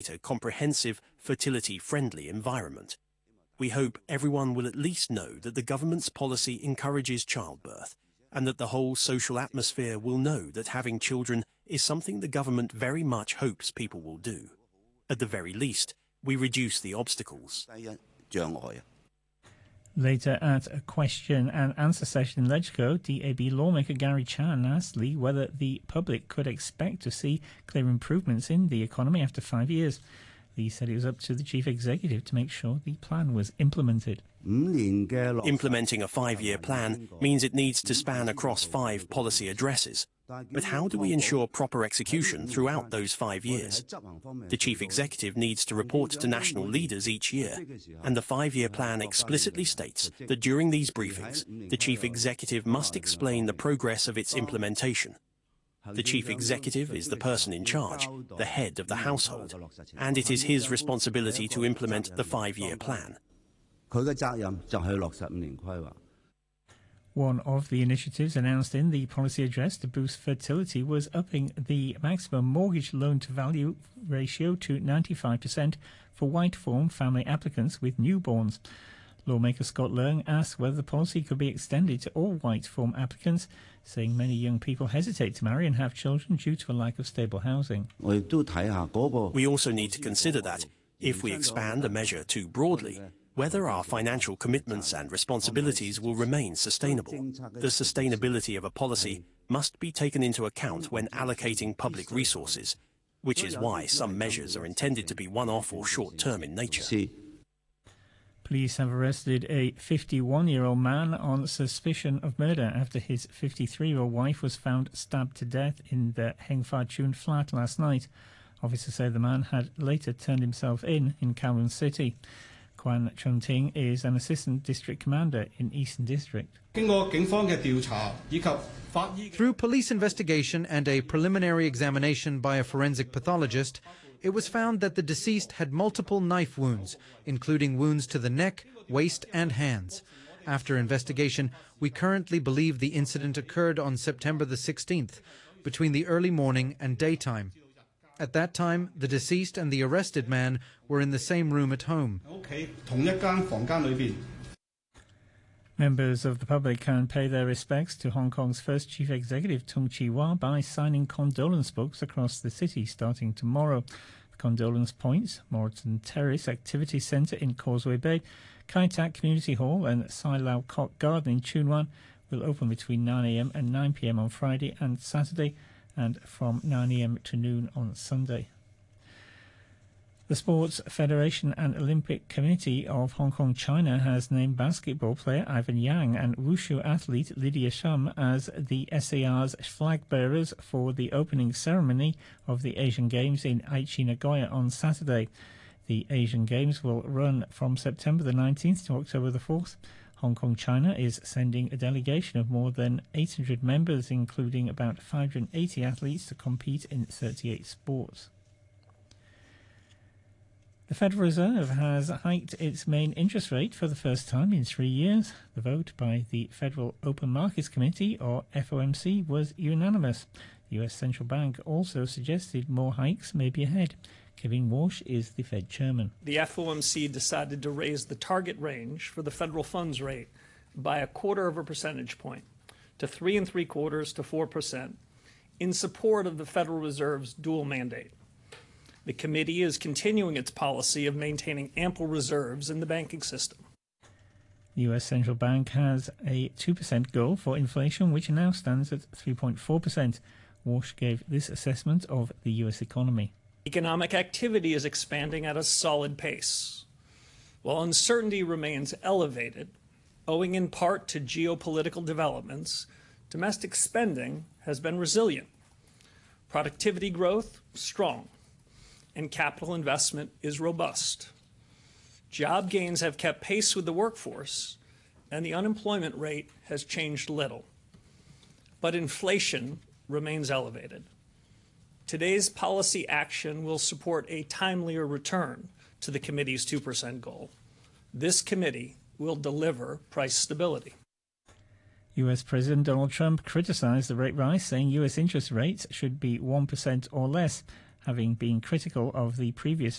a comprehensive, fertility-friendly environment. We hope everyone will at least know that the government's policy encourages childbirth, and that the whole social atmosphere will know that having children is something the government very much hopes people will do. At the very least, we reduce the obstacles. Later at a question and answer session in LegCo, DAB lawmaker Gary Chan asked Lee whether the public could expect to see clear improvements in the economy after 5 years. Lee said it was up to the chief executive to make sure the plan was implemented. Implementing a 5-year plan means it needs to span across 5 policy addresses. But how do we ensure proper execution throughout those 5 years? The chief executive needs to report to national leaders each year, and the 5-year plan explicitly states that during these briefings, the chief executive must explain the progress of its implementation. The chief executive is the person in charge, the head of the household, and it is his responsibility to implement the 5-year plan. One of the initiatives announced in the policy address to boost fertility was upping the maximum mortgage loan-to-value ratio to 95% for white-form family applicants with newborns. Lawmaker Scott Leung asked whether the policy could be extended to all white-form applicants, saying many young people hesitate to marry and have children due to a lack of stable housing. We also need to consider that, if we expand a measure too broadly, whether our financial commitments and responsibilities will remain sustainable. The sustainability of a policy must be taken into account when allocating public resources, which is why some measures are intended to be one-off or short-term in nature. Police have arrested a 51-year-old man on suspicion of murder after his 53-year-old wife was found stabbed to death in the Heng Fah Chun flat last night. Officers say the man had later turned himself in Kowloon City. Kwan Chung Ting is an assistant district commander in Eastern District. Through police investigation and a preliminary examination by a forensic pathologist, it was found that the deceased had multiple knife wounds, including wounds to the neck, waist and hands. After investigation, we currently believe the incident occurred on September the 16th, between the early morning and daytime. At that time, the deceased and the arrested man were in the same room at home. Members of the public can pay their respects to Hong Kong's first chief executive, Tung Chee-hwa, by signing condolence books across the city starting tomorrow. The condolence points, Moreton Terrace Activity Centre in Causeway Bay, Kai Tak Community Hall and Sai Lau Kok Garden in Tsuen Wan will open between 9 a.m. and 9 p.m. on Friday and Saturday, and from 9 a.m. to noon on Sunday. The Sports Federation and Olympic Committee of Hong Kong, China has named basketball player Ivan Yang and wushu athlete Lydia Shum as the SAR's flag bearers for the opening ceremony of the Asian Games in Aichi, Nagoya on Saturday. The Asian Games will run from September the 19th to October the 4th. Hong Kong, China is sending a delegation of more than 800 members, including about 580 athletes, to compete in 38 sports. The Federal Reserve has hiked its main interest rate for the first time in 3 years. The vote by the Federal Open Markets Committee, or FOMC, was unanimous. The US Central Bank also suggested more hikes may be ahead. Kevin Walsh is the Fed chairman. The FOMC decided to raise the target range for the federal funds rate by 0.25 percentage point to 3 3/4 to 4% in support of the Federal Reserve's dual mandate. The committee is continuing its policy of maintaining ample reserves in the banking system. The US Central Bank has a 2% goal for inflation, which now stands at 3.4%. Walsh gave this assessment of the US economy. Economic activity is expanding at a solid pace. While uncertainty remains elevated, owing in part to geopolitical developments, domestic spending has been resilient. Productivity growth, strong, and capital investment is robust. Job gains have kept pace with the workforce, and the unemployment rate has changed little. But inflation remains elevated. Today's policy action will support a timelier return to the committee's 2% goal. This committee will deliver price stability. US President Donald Trump criticized the rate rise, saying US interest rates should be 1% or less, having been critical of the previous